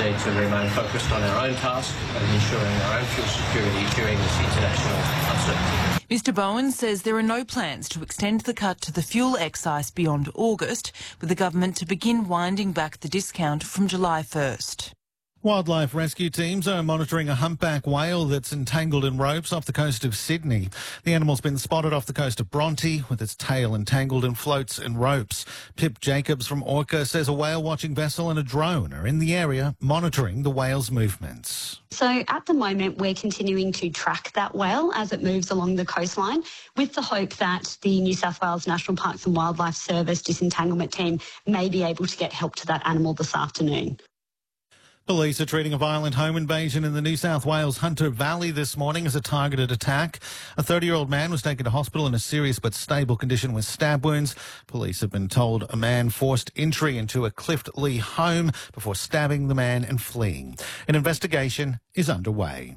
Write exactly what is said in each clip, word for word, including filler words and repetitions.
need to remain focused on our own task and ensuring our own fuel security during this international uncertainty. Mister Bowen says there are no plans to extend the cut to the fuel excise beyond August, with the government to begin winding back the discount from July first. Wildlife rescue teams are monitoring a humpback whale that's entangled in ropes off the coast of Sydney. The animal's been spotted off the coast of Bronte with its tail entangled in floats and ropes. Pip Jacobs from Orca says a whale watching vessel and a drone are in the area monitoring the whale's movements. So at the moment, we're continuing to track that whale as it moves along the coastline with the hope that the New South Wales National Parks and Wildlife Service disentanglement team may be able to get help to that animal this afternoon. Police are treating a violent home invasion in the New South Wales Hunter Valley this morning as a targeted attack. A thirty-year-old man was taken to hospital in a serious but stable condition with stab wounds. Police have been told a man forced entry into a Clift Lee home before stabbing the man and fleeing. An investigation is underway.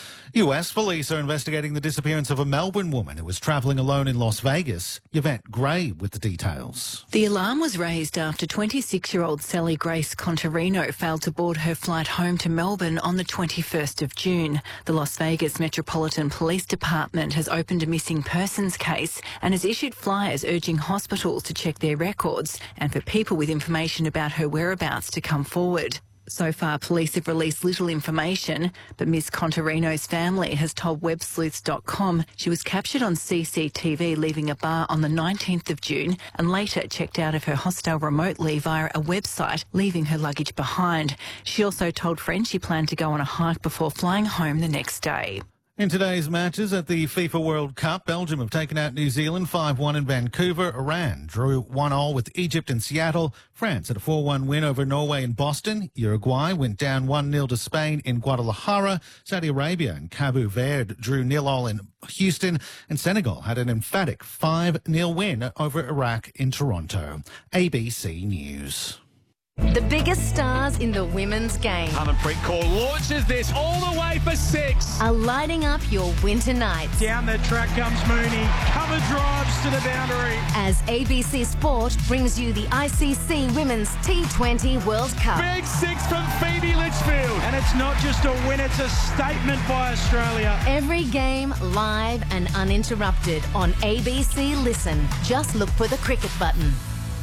U S police are investigating the disappearance of a Melbourne woman who was travelling alone in Las Vegas. Yvette Gray with the details. The alarm was raised after twenty-six-year-old Sally Grace Contarino failed to board her flight home to Melbourne on the twenty-first of June. The Las Vegas Metropolitan Police Department has opened a missing persons case and has issued flyers urging hospitals to check their records and for people with information about her whereabouts to come forward. So far, police have released little information, but Miss Contarino's family has told web sleuths dot com she was captured on C C T V leaving a bar on the nineteenth of June and later checked out of her hostel remotely via a website, leaving her luggage behind. She also told friends she planned to go on a hike before flying home the next day. In today's matches at the FIFA World Cup, Belgium have taken out New Zealand five one in Vancouver. Iran drew one all with Egypt in Seattle. France had a four one win over Norway in Boston. Uruguay went down one nil to Spain in Guadalajara. Saudi Arabia and Cabo Verde drew nil all in Houston. And Senegal had an emphatic five nil win over Iraq in Toronto. A B C News. The biggest stars in the women's game Harmanpreet Kaur launches this all the way for six. are lighting up your winter nights. Down the track comes Mooney. Cover drives to the boundary. As A B C Sport brings you the I C C Women's T twenty World Cup. Big six from Phoebe Litchfield. And it's not just a win, it's a statement by Australia. Every game live and uninterrupted on A B C Listen. Just look for the cricket button.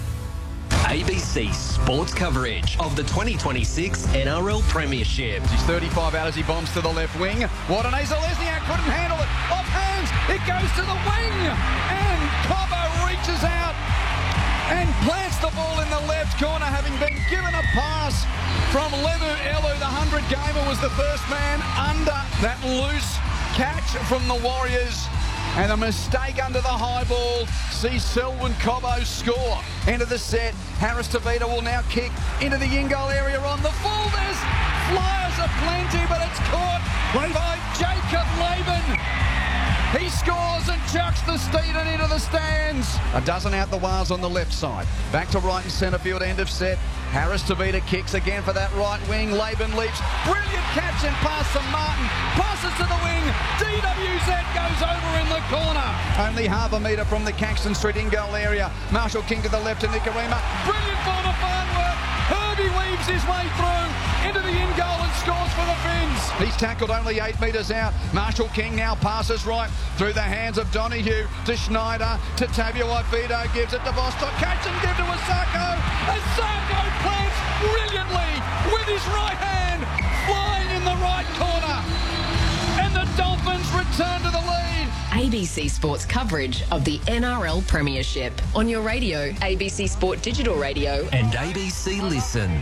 A B C sports coverage of the twenty twenty-six N R L Premiership. He's thirty-five out as he bombs to the left wing. Wadane Zalesniak couldn't handle it. Off hands. It goes to the wing. And Cobbo reaches out and plants the ball in the left corner, having been given a pass from Levu Elu. The hundred gamer was the first man under that loose catch from the Warriors. And a mistake under the high ball sees Selwyn Cobbo score. End of the set. Harris Tavita will now kick into the in-goal area on the full. There's flyers aplenty, but it's caught by Jacob Laban. He scores and chucks the Steeden into the stands. A dozen out the wires on the left side. Back to right and centre field, end of set. Harris Tavita kicks again for that right wing. Laban leaps. Brilliant catch and pass to Martin. Passes to the wing. D W Z goes over in the corner. Only half a metre from the Caxton Street in-goal area. Marshall King to the left to Nicarima. Brilliant ball to Farnworth. Herbie weaves his way through into the in-goal and scores for the Finns. He's tackled only eight metres out. Marshall King now passes right through the hands of Donoghue to Schneider to Tabio Vito, gives it to Vostok. Catch and give to Asako. Asako plants brilliantly with his right hand, flying in the right corner. And the Dolphins return to the lead. A B C Sports coverage of the N R L Premiership on your radio, A B C Sport Digital Radio And A B C Listen.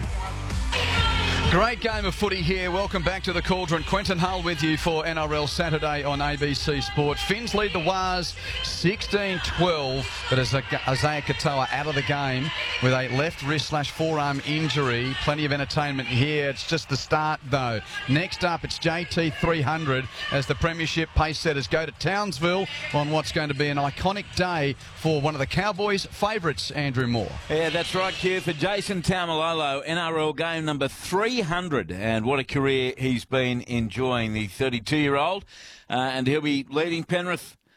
Great game of footy here. Welcome back to the Cauldron. Quentin Hull with you for N R L Saturday on A B C Sport. Finns lead the Wars sixteen twelve, but as Isaiah Katoa out of the game with a left wrist slash forearm injury. Plenty of entertainment here. It's just the start, though. Next up, it's J T three hundred as the Premiership pace setters go to Townsville on what's going to be an iconic day for one of the Cowboys' favourites, Andrew Moore. Yeah, that's right, Q, for Jason Taumalolo, N R L game number three hundred, and what a career he's been enjoying, the thirty-two-year-old, uh, and he'll be leading Penrith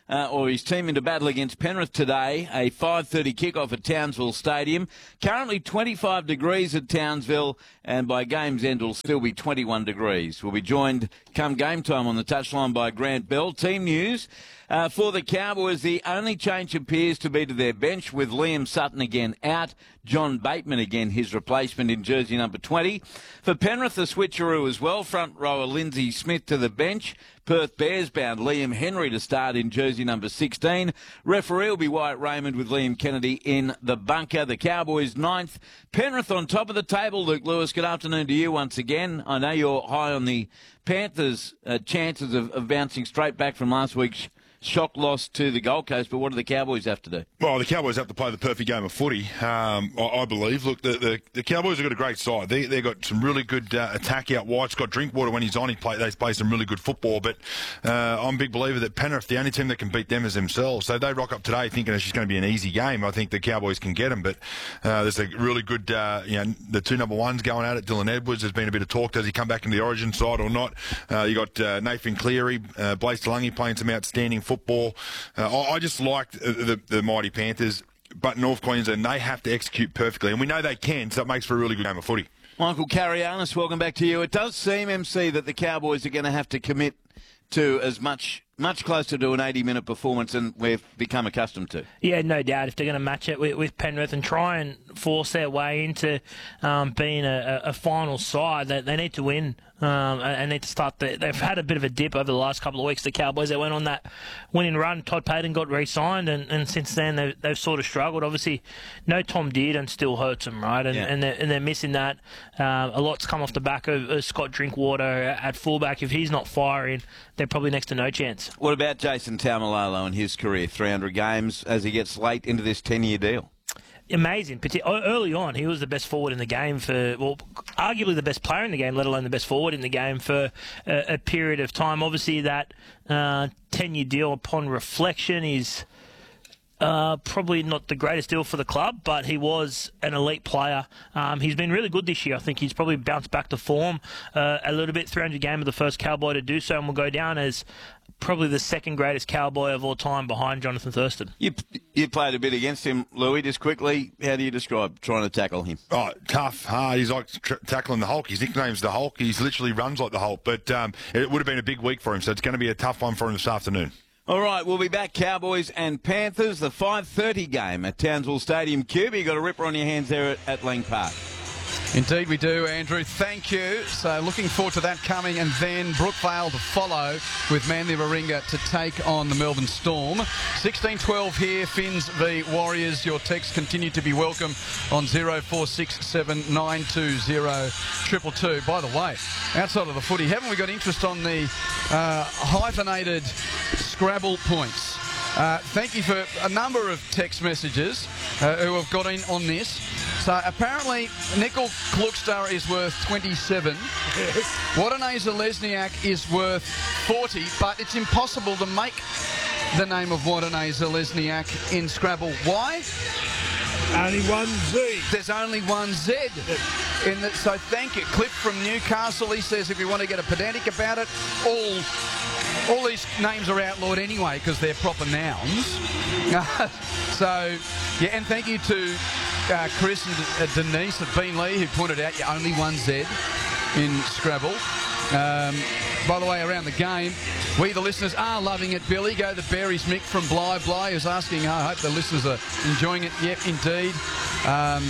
uh, or his team into battle against Penrith today. A five thirty kickoff at Townsville Stadium. Currently twenty-five degrees at Townsville, and by game's end will still be twenty-one degrees. We'll be joined come game time on the touchline by Grant Bell. Team news. Uh, for the Cowboys, the only change appears to be to their bench, with Liam Sutton again out, John Bateman again his replacement in jersey number twenty. For Penrith, the switcheroo as well, front rower Lindsay Smith to the bench, Perth Bears bound Liam Henry to start in jersey number sixteen. Referee will be Wyatt Raymond with Liam Kennedy in the bunker. The Cowboys ninth, Penrith on top of the table. Luke Lewis, good afternoon to you once again. I know you're high on the Panthers' uh, chances of, of bouncing straight back from last week's shock loss to the Gold Coast, but what do the Cowboys have to do? Well, the Cowboys have to play the perfect game of footy, um, I, I believe. Look, the, the, the Cowboys have got a great side. They, they've got some really good uh, attack out wide. Scott Drinkwater, when he's on, he play, they play some really good football, but uh, I'm a big believer that Penrith, the only team that can beat them is themselves. So they rock up today thinking it's just going to be an easy game. I think the Cowboys can get them, but uh, there's a really good, uh, you know, the two number ones going at it. Dylan Edwards, there's been a bit of talk. Does he come back into the Origin side or not? Uh, you got uh, Nathan Cleary, uh, Blaise Talungi playing some outstanding football. Uh, I, I just like the, the, the mighty Panthers, but North Queensland, they have to execute perfectly, and we know they can, so it makes for a really good game of footy. Michael Carianis, welcome back to you. It does seem, M C, that the Cowboys are going to have to commit to as much much closer to an eighty-minute performance than we've become accustomed to. Yeah, no doubt. If they're going to match it with, with Penrith and try and force their way into um, being a, a final side, they, they need to win um, and need to start. The, they've had a bit of a dip over the last couple of weeks, the Cowboys. They went on that winning run. Todd Payten got re-signed, and, and since then they've, they've sort of struggled. Obviously, no Tom Dearden still hurts them, right? And, yeah. and, they're, and they're missing that. Um, a lot's come off the back of, of Scott Drinkwater at fullback. If he's not firing, they're probably next to no chance. What about Jason Taumalolo and his career? three hundred games as he gets late into this ten-year deal. Amazing. Early on, he was the best forward in the game for, well, arguably the best player in the game, let alone the best forward in the game for a, a period of time. Obviously, that uh, ten-year deal, upon reflection, is Uh, probably not the greatest deal for the club, but he was an elite player. Um, he's been really good this year. I think he's probably bounced back to form uh, a little bit. three hundred game of the first Cowboy to do so, and will go down as probably the second greatest Cowboy of all time behind Jonathan Thurston. You you played a bit against him, Louis. Just quickly, how do you describe trying to tackle him? Oh, tough, hard. He's like tr- tackling the Hulk. His nickname's the Hulk. He literally runs like the Hulk. But um, it would have been a big week for him, so it's going to be a tough one for him this afternoon. All right, we'll be back, Cowboys and Panthers, the five thirty game at Townsville Stadium. Cube, you got a ripper on your hands there at, at Lang Park. Indeed we do, Andrew. Thank you. So looking forward to that coming, and then Brookvale to follow with Manly Warringah to take on the Melbourne Storm. sixteen twelve here, Finns v Warriors. Your texts continue to be welcome on zero four six seven nine two zero two two two. By the way, outside of the footy, haven't we got interest on the uh, hyphenated Scrabble points? Uh, thank you for a number of text messages uh, who have got in on this. So apparently Nickel Klukstar is worth twenty-seven. Yes. Wadane Zelezniak is worth forty, but it's impossible to make the name of Wadane Zelezniak in Scrabble. Why? Only one Z. There's only one Z. In the, so thank you. Cliff from Newcastle, he says if you want to get a pedantic about it, all all these names are outlawed anyway because they're proper nouns. So, yeah, and thank you to uh, Chris and uh, Denise at Beanley who pointed out you're only one Z in Scrabble. Um, by the way, around the game, we the listeners are loving it. Billy, go the berries. Mick from Bly Bly is asking, I hope the listeners are enjoying it. Yep, indeed. Um,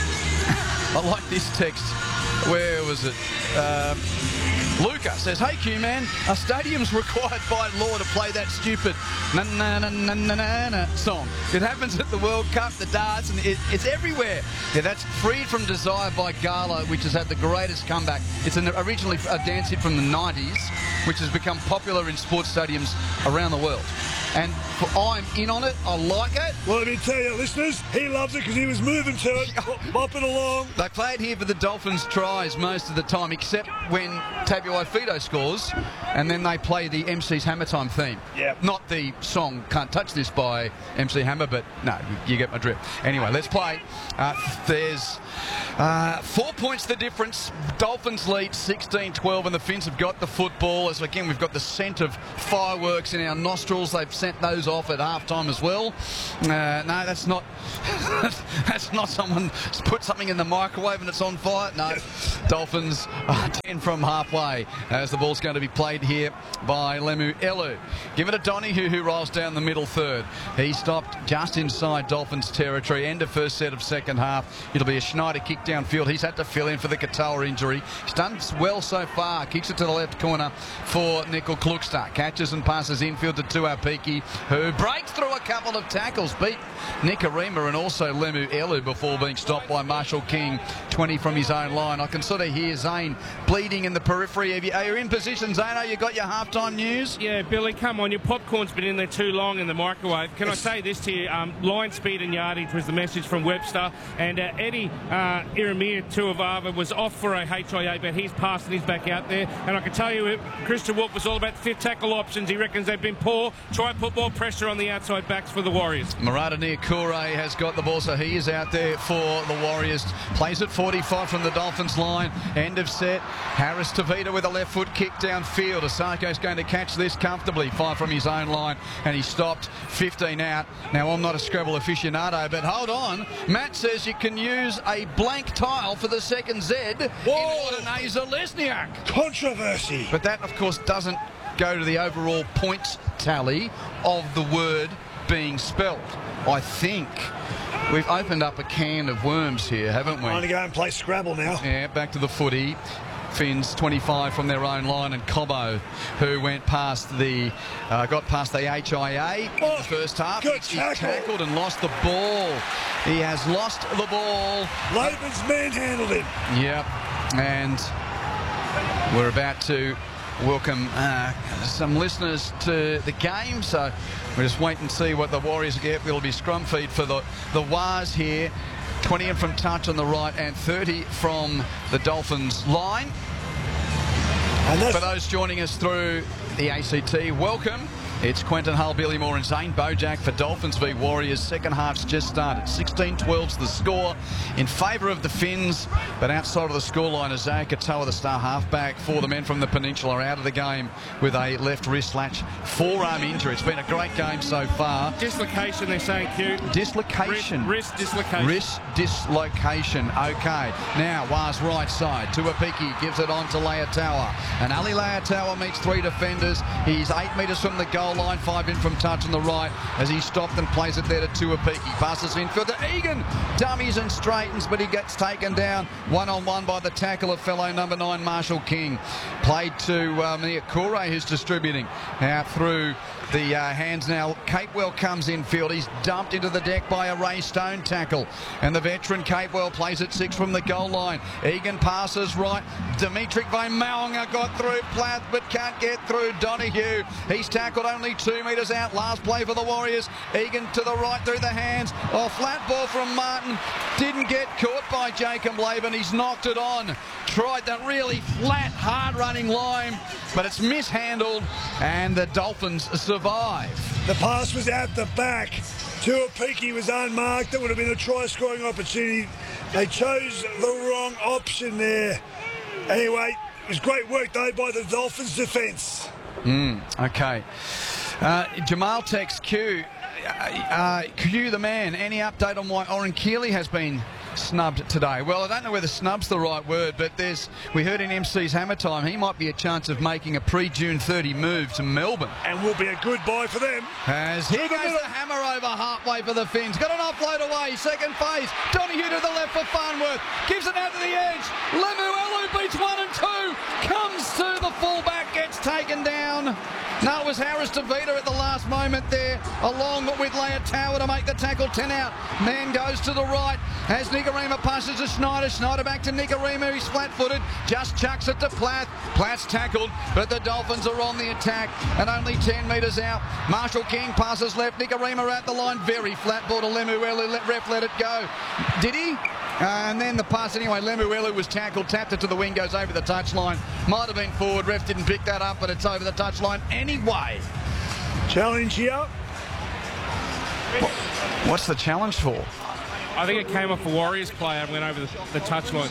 I like this text. Where was it? Um, Luca says, hey Q-Man, a stadium's required by law to play that stupid na na na na na na na song. It happens at the World Cup, the darts, and it, it's everywhere. Yeah, that's Freed from Desire by Gala, which has had the greatest comeback. It's an, originally a dance hit from the nineties, which has become popular in sports stadiums around the world. And I'm in on it. I like it. Well, let me tell you, listeners, he loves it because he was moving to it, bopping along. They play it here for the Dolphins' tries most of the time, except when Tabuai Fido scores, and then they play the M C's Hammer Time theme. Yeah. Not the song Can't Touch This by M C Hammer, but no, you, you get my drift. Anyway, let's play. Uh, there's uh, four points the difference. Dolphins lead sixteen twelve, and the Finns have got the football. As again, we've got the scent of fireworks in our nostrils. They've sent those off at half-time as well. Uh, no, that's not that's not someone put something in the microwave and it's on fire. No, Dolphins are ten from halfway as the ball's going to be played here by Lemu Elu. Give it to Donahue, who rolls down the middle third. He stopped just inside Dolphins territory. End of first set of second half. It'll be a Schneider kick downfield. He's had to fill in for the Katoa injury. He's done well so far. Kicks it to the left corner for Nickel Klukstad. Catches and passes infield to Tuapiki, who breaks through a couple of tackles. Beat Nikarima and also Lemu Elu before being stopped by Marshall King, twenty from his own line. I can sort of hear Zane bleeding in the periphery. Are you, are you in position, Zane? You got your halftime news? Yeah, Billy, come on. Your popcorn's been in there too long in the microwave. Can I say this to you? Um, line speed and yardage was the message from Webster. And uh, Eddie uh, Iramir Tuivava was off for a H I A, but he's passed and he's back out there. And I can tell you, Christian Wolf was all about fifth tackle options. He reckons they've been poor. Try and put more pressure on the outside backs for the Warriors. Murata Niakure has got the ball, so he is out there for the Warriors. Plays at forty-five from the Dolphins line. End of set. Harris Tavita with a left foot kick downfield. Asako's going to catch this comfortably. Five from his own line, and he stopped fifteen out. Now, I'm not a Scrabble aficionado, but hold on. Matt says you can use a blank tile for the second Z Whoa. in Ordoneza Lesniak. Controversy. But that, of course, doesn't go to the overall points tally of the word being spelt. I think we've opened up a can of worms here, haven't we? Time to go and play Scrabble now. Yeah, back to the footy. Finns twenty-five from their own line, and Cobbo, who went past the, uh, got past the H I A in oh, the first half. Good he tackle. tackled and lost the ball. He has lost the ball. Laban's manhandled him. Yep, and we're about to welcome uh, some listeners to the game, so we'll just wait and see what the Warriors get. It'll be scrum feed for the, the Wars here. twenty in from touch on the right and thirty from the Dolphins line. And for those joining us through the A C T, welcome. It's Quentin Hull, Billy Moore and Zane Bojack for Dolphins v Warriors. Second half's just started. sixteen twelve's the score in favour of the Finns, but outside of the scoreline, Isaiah Katoa, the star halfback for the men from the Peninsula, are out of the game with a left wrist latch forearm injury. It's been a great game so far. Dislocation, they're saying, Q. Dislocation. Wrist, wrist dislocation. Wrist dislocation. Okay. Now, Waz right side. Tuapiki gives it on to Leataua. And Ali Leataua meets three defenders. He's eight metres from the goal line, five in from touch on the right as he stopped and plays it there to Tuapiki. Passes infield to Egan. Dummies and straightens, but he gets taken down one-on-one by the tackle of fellow number nine, Marshall King. Played to um, Niakure, who's distributing out through the uh, hands now. Capewell comes infield. He's dumped into the deck by a Ray Stone tackle. And the veteran Capewell plays it six from the goal line. Egan passes right. Dimitri Vaimaunga got through Plath but can't get through Donahue. He's tackled only two metres out. Last play for the Warriors. Egan to the right through the hands. Oh, flat ball from Martin. Didn't get caught by Jacob Laban. He's knocked it on. Tried that really flat, hard-running line, but it's mishandled, and the Dolphins survive. The pass was out the back. Tuapiki was unmarked. That would have been a try-scoring opportunity. They chose the wrong option there. Anyway, it was great work, though, by the Dolphins' defence. Mm, okay. Uh, Jamal Tex Q. Uh, uh, Q the man. Any update on why Oren Keeley has been snubbed today? Well, I don't know whether snub's the right word, but there's we heard in M C's Hammer Time he might be a chance of making a pre-June thirty move to Melbourne. And will be a good buy for them. As here goes the hammer over halfway for the Finns. Got an offload away. Second phase. Donahue to the left for Farnworth. Gives it out to the edge. Lemuelu beats one and two. Comes to the fullback. Gets taken down. No, it was Harris Tavita at the last moment there, along with Leataua to make the tackle. ten out. Man goes to the right as Nikarima passes to Schneider. Schneider back to Nikarima. He's flat-footed. Just chucks it to Plath. Plath's tackled, but the Dolphins are on the attack and only ten metres out. Marshall King passes left. Nikarima at the line. Very flat ball to Lemuelu. Let ref let it go. Did he? Uh, and then the pass anyway. Lemuelu was tackled, tapped it to the wing, goes over the touchline. Might have been forward. Ref didn't pick that up, but it's over the touchline anyway. Challenge here. What's the challenge for? I think it came off a Warriors player and went over the, the touchline.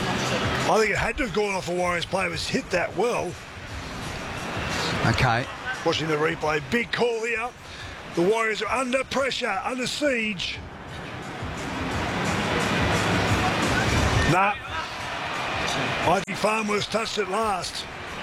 I think it had to have gone off a Warriors player. It was hit that well. Okay. watching the replay. Big call here. The Warriors are under pressure, under siege. Nah. I think Farnworth touched it last.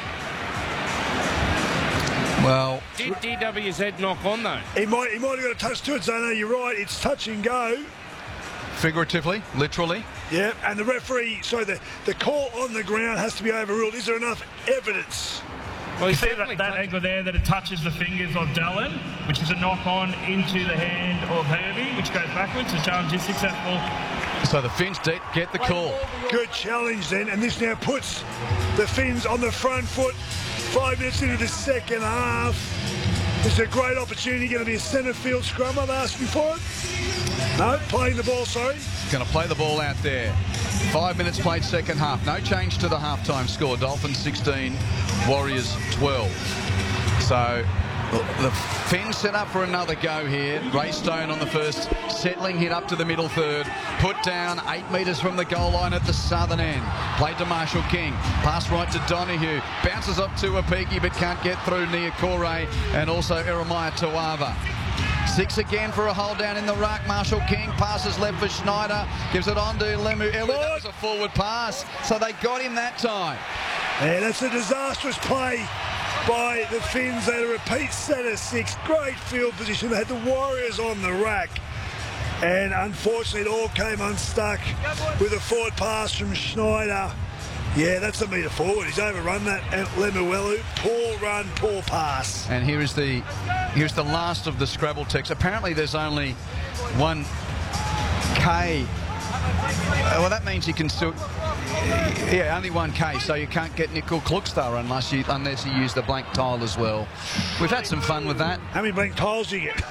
Well, did D W Z knock on though? He might, he might have got a touch to it, so no, you're right. It's touch and go. Figuratively, literally. Yeah, and the referee, sorry, the, the call on the ground has to be overruled. Is there enough evidence? Well, you see that, that angle there that it touches the fingers of Dallin, which is a knock-on into the hand of Herbie, which goes backwards. The challenge is successful. So the Finns did get the call. Good challenge then, and this now puts the Finns on the front foot. Five minutes into the second half. This is a great opportunity. Going to be a centre field scrum. I'm asking for it. No, playing the ball, sorry. Going to play the ball out there. Five minutes played second half. No change to the halftime score. Dolphins sixteen, Warriors twelve. So the Finns set up for another go here. Ray Stone on the first settling hit up to the middle third. Put down eight metres from the goal line at the southern end. Played to Marshall King. Pass right to Donahue. Bounces up to Apiki but can't get through Niokore and also Eremiah Tuava. Six again for a hold down in the ruck. Marshall King passes left for Schneider. Gives it on to Lemu Elu. That was a forward pass. So they got him that time. Yeah, that's a disastrous play by the Finns. They had a repeat set of six. Great field position. They had the Warriors on the rack. And unfortunately, it all came unstuck with a forward pass from Schneider. Yeah, that's a metre forward. He's overrun that. And Lemuelu, poor run, poor pass. And here is the here's the last of the Scrabble text. Apparently, there's only one K. Well, that means you can still. Yeah, only one K, so you can't get Nickel Klukstar unless you unless you use the blank tile as well. We've had some fun with that. How many blank tiles do you get?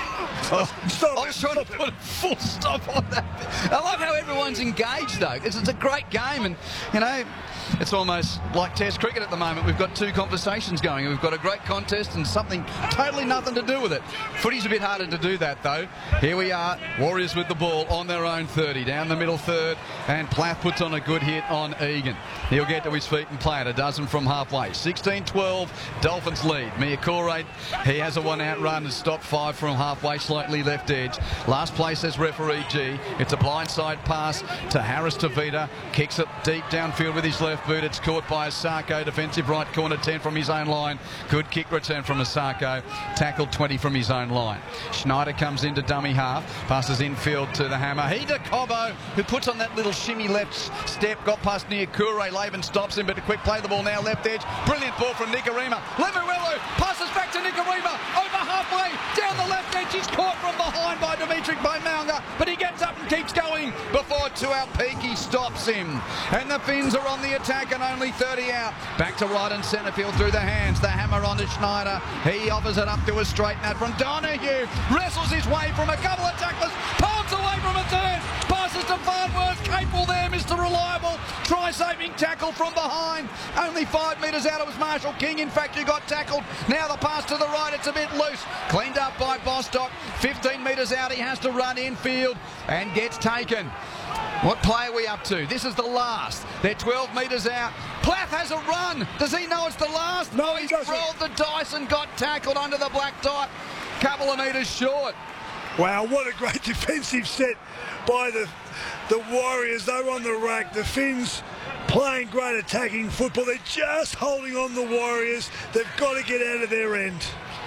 Oh, stop I was trying to put a full stop on that. I love how everyone's engaged, though. It's, it's a great game, and, you know, it's almost like Test cricket at the moment. We've got two conversations going. We've got a great contest and something totally nothing to do with it. Footy's a bit harder to do that, though. Here we are, Warriors with the ball on their own thirty, down the middle third, and Plath puts on a good hit on Egan. He'll get to his feet and play it. A dozen from halfway. sixteen twelve, Dolphins lead. Niokore, he has a one-out run and stopped five from halfway, slightly left edge. Last place says referee G. It's a blindside pass to Harris Tavita. Kicks it deep downfield with his left boot. It's caught by Asako. Defensive right corner ten from his own line. Good kick return from Asako. Tackled twenty from his own line. Schneider comes into dummy half. Passes infield to the hammer. He to Cobbo, who puts on that little shimmy left step. Got past Niokore. Laban stops him, but a quick play the ball now left edge. Brilliant ball from Nikorima. Lemuelu passes back to Nikorima. Over halfway. Down the left edge. He's caught from behind by Dimitri Bomalga, but he gets up and keeps going before Tuaupiki stops him. And the Finns are on the attack and only thirty out. Back to right and centre field through the hands. The hammer on to Schneider. He offers it up to a straight nut from Donahue. Wrestles his way from a couple of tacklers. Palms away from a third. Passes to Farnworth. Capel there, Mister Reliable. Try-saving tackle from behind. Only five metres out. It was Marshall King, in fact, who got tackled. Now the pass to the right. It's a bit loose. Cleaned up by Bostock. fifteen metres out. He has to run infield and gets taken. What play are we up to? This is the last. They're twelve metres out. Plath has a run. Does he know it's the last? No, he he doesn't. rolled the dice and got tackled under the black dot. Couple of metres short. Wow, what a great defensive set by the the Warriors. They were on the rack. The Finns playing great attacking football. They're just holding on the Warriors. They've got to get out of their end.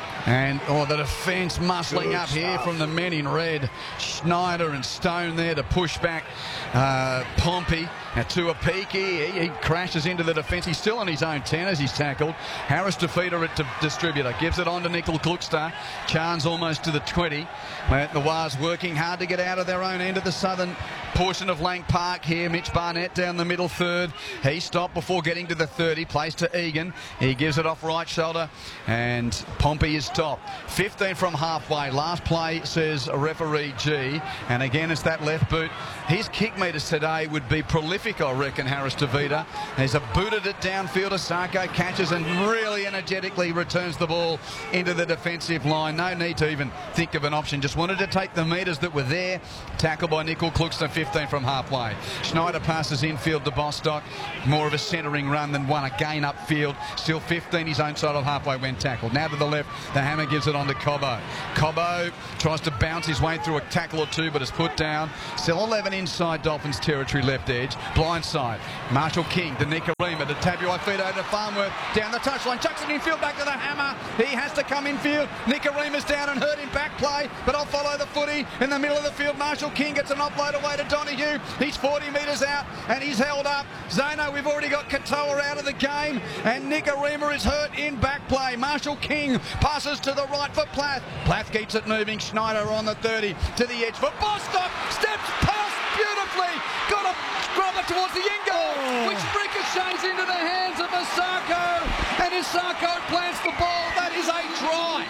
And oh, the defence muscling up here from the men in red. Schneider and Stone there to push back uh, Pompey. Now Tuaupiki, he, he crashes into the defence. He's still on his own ten as he's tackled. Harris defeater it to distributor. Gives it on to Nickel Klukstar. Charns almost to the twenty. The Wars working hard to get out of their own end of the southern portion of Lang Park here. Mitch Barnett down the middle third. He stopped before getting to the thirty. Plays to Egan. He gives it off right shoulder. And Pompey is stopped. fifteen from halfway. Last play says referee G. And again, it's that left boot. His kick meters today would be prolific terrific, I reckon, Harris Tavita. There's a booted it downfield. Asako catches and really energetically returns the ball into the defensive line. No need to even think of an option. Just wanted to take the metres that were there. Tackle by Nickel Kluxton, fifteen from halfway. Schneider passes infield to Bostock. More of a centering run than one. Again upfield. Still fifteen his own side of halfway when tackled. Now to the left. The hammer gives it on to Cobbo. Cobbo tries to bounce his way through a tackle or two, but is put down. Still eleven inside Dolphins territory, left edge. Blind side. Marshall King to Nicarima to Tabuai-Fidow to Farnworth. Down the touchline. Chucks it infield back to the hammer. He has to come infield. Nicarima's down and hurt in back play, but I'll follow the footy. In the middle of the field, Marshall King gets an offload away to Donahue. He's forty metres out and he's held up. Zono, we've already got Katoa out of the game, and Nicarima is hurt in back play. Marshall King passes to the right for Plath. Plath keeps it moving. Schneider on the thirty to the edge for Bostock. Steps past beautifully. Got a grab it towards the end goal, oh. which ricochets into the hands of Asako, and Asako plants the ball. That is a try.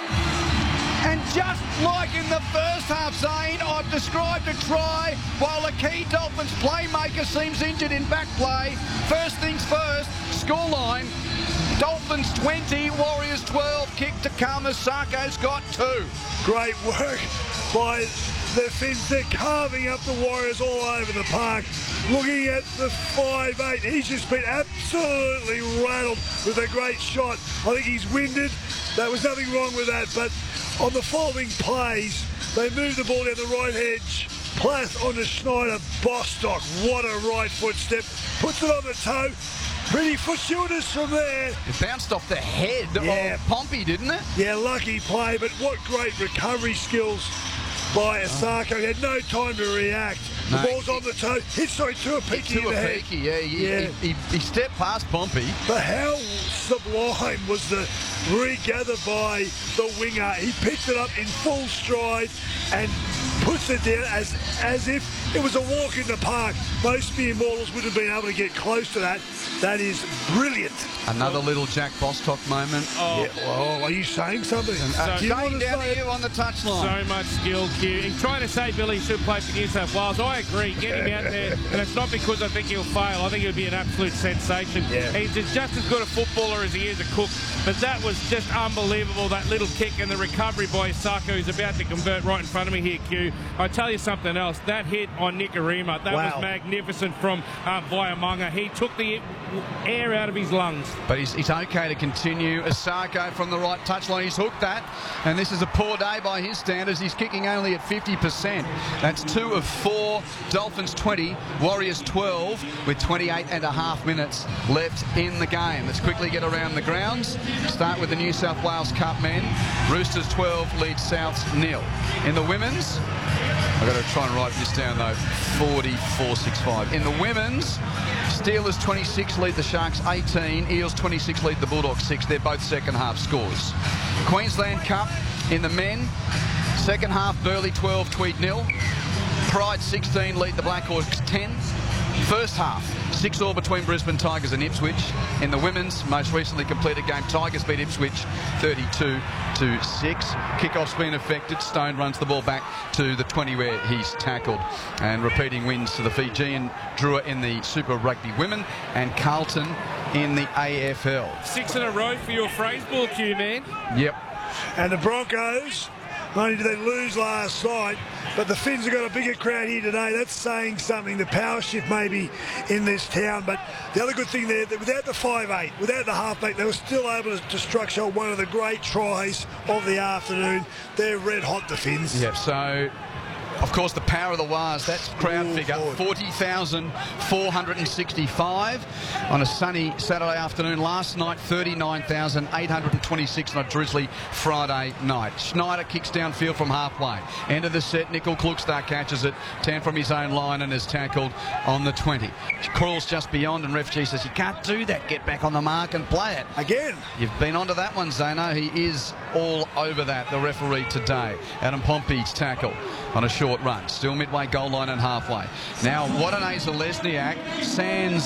And just like in the first half, Zane, I've described a try while a key Dolphins playmaker seems injured in back play. First things first, scoreline, Dolphins twenty, Warriors twelve, kick to come. Asako's got two. Great work by the Finns. They're carving up the Warriors all over the park. Looking at the five eight, he's just been absolutely rattled with a great shot. I think he's winded. There was nothing wrong with that, but on the following plays, they move the ball down the right edge. Plath onto Schneider. Bostock, what a right foot step. Puts it on the toe. Pretty fortuitous from there. It bounced off the head yeah. of Pompey, didn't it? Yeah, lucky play, but what great recovery skills by Asako. He had no time to react. The no, ball's on the toe. Hits sorry to a peaky in the head. Peaky, yeah, he, yeah. He, he, he stepped past Pompey. But how sublime was the regather by the winger. He picked it up in full stride and puts it down as as if it was a walk in the park. Most mere mortals wouldn't have been able to get close to that. That is brilliant. Another oh. little Jack Bostock moment. Oh, yeah. oh are you saying something? Uh, so, down to you on the touchline. So much skill, Q. He's trying to say Billy should play for New South Wales. I agree. Get him out there. And it's not because I think he'll fail. I think he'll be an absolute sensation. Yeah. He's just as good a footballer as he is a cook. But that was just unbelievable, that little kick and the recovery by Asako, who's about to convert right in front of me here, Q. I tell you something else. That hit on Nicarima, that wow. was magnificent from uh, Vaiamunga. He took the air out of his lungs. But he's, he's okay to continue. Asako from the right touchline. He's hooked that. And this is a poor day by his standards. He's kicking only at fifty percent. That's two of four. Dolphins twenty, Warriors twelve, with twenty-eight and a half minutes left in the game. Let's quickly get around the grounds. Start with the New South Wales Cup men. Roosters twelve, leads Souths nil. In the women's, I've got to try and write this down though, forty-four sixty-five. In the women's, Steelers twenty-six lead the Sharks eighteen, Eels twenty-six lead the Bulldogs six. They're both second half scores. Queensland Cup in the men, second half Burleigh twelve, Tweed nil. Pride sixteen lead the Blackhawks ten. First half, six all between Brisbane Tigers and Ipswich. In the women's most recently completed game, Tigers beat Ipswich thirty-two to six. Kickoff's been affected. Stone runs the ball back to the twenty where he's tackled. And repeating wins to the Fijian Drua in the Super Rugby women and Carlton in the A F L. Six in a row for your phrase ball, Q, man. Yep. And the Broncos, not only did they lose last night, but the Finns have got a bigger crowd here today. That's saying something. The power shift maybe in this town. But the other good thing there, that without the five eight, without the halfback, they were still able to, to structure one of the great tries of the afternoon. They're red hot, the Finns. Yep, so... Of course, the power of the Wars, that's crowd Ooh, figure, forty thousand four hundred sixty-five. On a sunny Saturday afternoon last night, thirty-nine thousand eight hundred twenty-six on a drizzly Friday night. Schneider kicks downfield from halfway. End of the set, Nickel Klukstar catches it, ten from his own line and is tackled on the twenty. Crawls just beyond and Ref G says, you can't do that, get back on the mark and play it. Again. You've been onto that one, Zano. He is all over that, the referee today. Adam Pompey's tackle on a short run. Still midway goal line and halfway. Now, Watanay Zalesniak, sans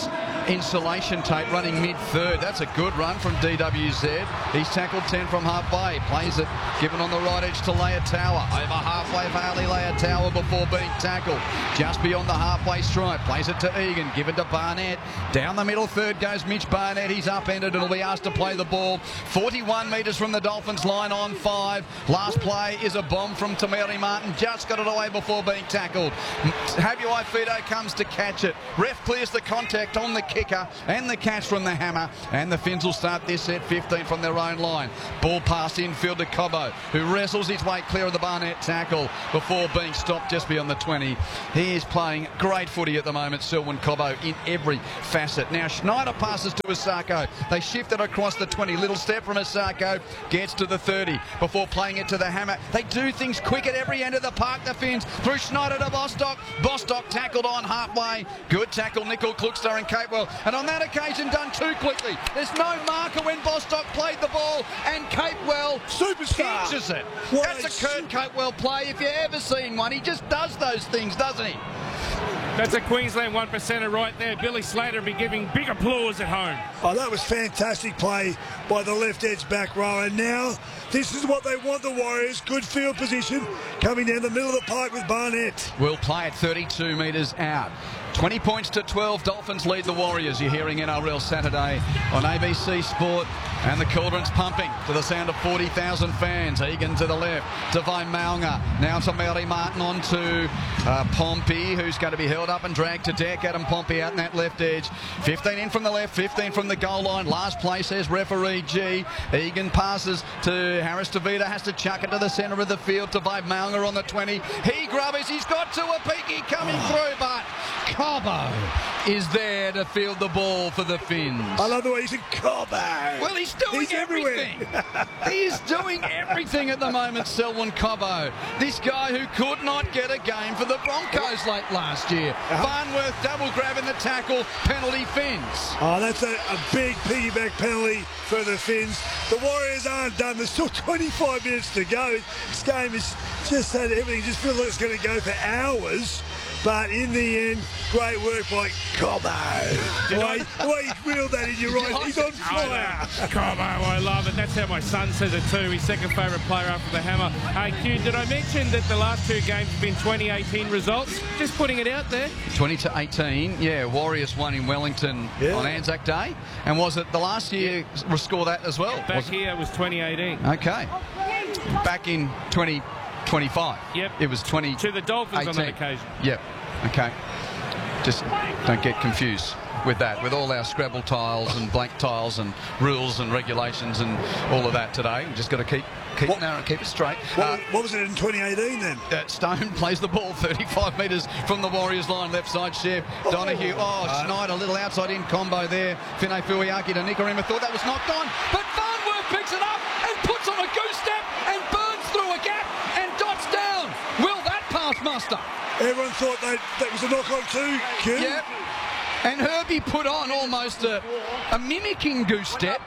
insulation tape running mid-third. That's a good run from D W Z. He's tackled ten from halfway. Plays it, given on the right edge to Leotawa. Over halfway for Ali Leotawa before being tackled. Just beyond the halfway stripe. Plays it to Egan, given to Barnett. Down the middle third goes Mitch Barnett. He's upended and will be asked to play the ball. forty-one metres from the Dolphins line on five. Last play is a bomb from Tamari Martin. Just got it away before being tackled. Habuai Fido comes to catch it. Ref clears the contact on the kicker and the catch from the hammer. And the Finns will start this set fifteen from their own line. Ball passed infield to Cobbo, who wrestles his way clear of the Barnett tackle before being stopped just beyond the twenty. He is playing great footy at the moment, Selwyn Cobbo, in every facet. Now Schneider passes to Asako. They shift it across the twenty. Little step from Asako. Gets to the thirty before playing it to the hammer. They do things quick at every end of the park, the Finns. Through Schneider to Bostock. Bostock tackled on halfway. Good tackle, Nickel Klukstar and Capewell. And on that occasion, done too quickly. There's no marker when Bostock played the ball, and Capewell superstar pitches it. What That's a Kurt Capewell play if you've ever seen one. He just does those things, doesn't he? That's a Queensland one percenter right there. Billy Slater will be giving big applause at home. Oh, that was fantastic play by the left edge back row. And now this is what they want, the Warriors. Good field position coming down the middle of the park with Barnett. We'll play at thirty-two metres out. twenty points to twelve. Dolphins lead the Warriors. You're hearing N R L Saturday on A B C Sport. And the cauldron's pumping to the sound of forty thousand fans. Egan to the left. Devine Maunga. Now to Mary Martin on to uh, Pompey, who's going to be held up and dragged to deck. Adam Pompey out in that left edge. fifteen in from the left, fifteen from the goal line. Last play, says referee G. Egan passes to Harris Tavita. Has to chuck it to the centre of the field. Devine Maunga on the twenty. He grubbers. He's got to a peaky coming through, but Cobbo is there to field the ball for the Finns. I love the way he's in Cobbo. Well, he's doing he's everything. He is doing everything at the moment, Selwyn Cobbo. This guy who could not get a game for the Broncos late last year. Uh-huh. Farnworth double grabbing the tackle, penalty Finns. Oh, that's a, a big piggyback penalty for the Finns. The Warriors aren't done. There's still twenty-five minutes to go. This game is just had everything. Just feels like it's going to go for hours. But in the end, great work by Cobbo. The way, the way he drilled that in your right, he's on fire. Cobbo, I love it. That's how my son says it too. His second favourite player after the hammer. Hey, Q, did I mention that the last two games have been twenty eighteen results? Just putting it out there. twenty to eighteen, yeah. Warriors won in Wellington yeah. on Anzac Day. And was it the last year yeah. score that as well? Back was here it was twenty eighteen. Okay. Back in twenty twenty-five. Yep. It was twenty. To the Dolphins eighteen. on that occasion. Yep. Okay. Just don't get confused with that, with all our Scrabble tiles and blank tiles and rules and regulations and all of that today. We just got to keep keep what, narrow, keep it straight. What, uh, what was it in twenty eighteen then? Uh, Stone plays the ball thirty-five metres from the Warriors line, left side Chef. Donahue, oh, uh, Schneider, a little outside in combo there. Finay Fuiaki to Nikorima, thought that was knocked on, but Farnworth picks it up and puts on a goose step and burns through a gap and dots down. Will that pass muster? Everyone thought that, that was a knock-on too, Q. Yep. And Herbie put on almost a, a mimicking goose step.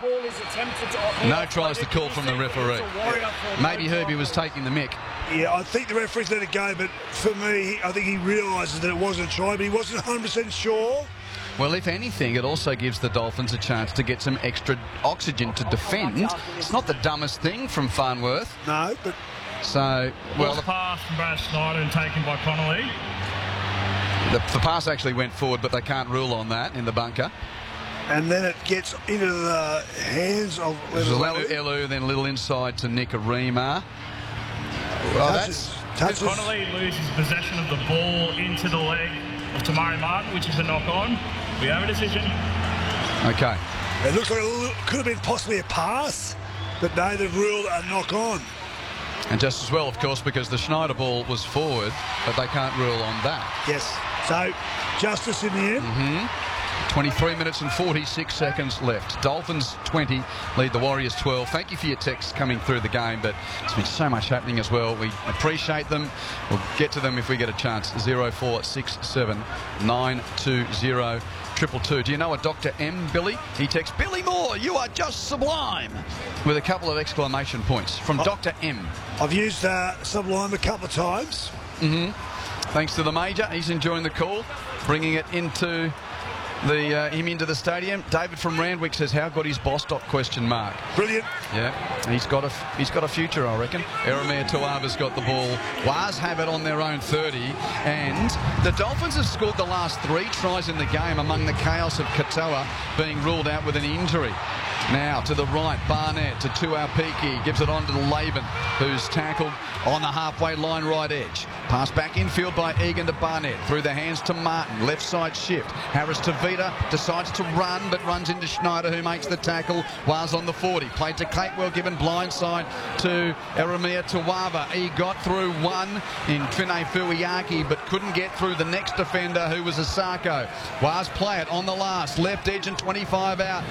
No tries to call from the referee. Maybe Herbie was taking the mick. Yeah, I think the referee's let it go, but for me, I think he realises that it wasn't a try, but he wasn't one hundred percent sure. Well, if anything, it also gives the Dolphins a chance to get some extra oxygen to defend. It's not the dumbest thing from Farnworth. No, but... So, well... The pass from Brad Schneider and taken by Connolly. The, the pass actually went forward, but they can't rule on that in the bunker. And then it gets into the hands of... Lelu Elu, then a little inside to Nikorima. Well, touches, that's... Touches. Connolly loses possession of the ball into the leg of Tamari Martin, which is a knock-on. We have a decision. Okay. It looks like it could have been possibly a pass, but no, they've ruled a knock-on. And just as well, of course, because the Schneider ball was forward, but they can't rule on that. Yes. So, justice in the end. Mm-hmm. twenty-three minutes and forty-six seconds left. Dolphins twenty, lead the Warriors twelve. Thank you for your texts coming through the game, but there's been so much happening as well. We appreciate them. We'll get to them if we get a chance. zero four six seven nine two zero triple two. Do you know a Doctor M, Billy? He texts, Billy Moore, you are just sublime, with a couple of exclamation points from oh, Doctor M. I've used uh, sublime a couple of times. Mm-hmm. Thanks to the Major. He's enjoying the call, bringing it into the uh, him into the stadium. David from Randwick says, "How good is Bostock?" Question mark. Brilliant. Yeah, he's got a he's got a future, I reckon. Eremia Tuava's got the ball. Waz have it on their own thirty, and the Dolphins have scored the last three tries in the game among the chaos of Katoa being ruled out with an injury. Now to the right, Barnett to Tuapiki, gives it on to Laban, who's tackled on the halfway line right edge. Pass back infield by Egan to Barnett, through the hands to Martin, left side shift. Harris to Vita, decides to run, but runs into Schneider, who makes the tackle. Was on the forty, played to Capewell, given blindside to Eremia Tuava. He got through one in Finay Fuiaki, but couldn't get through the next defender, who was Asako. Was play it on the last, left edge and twenty-five out.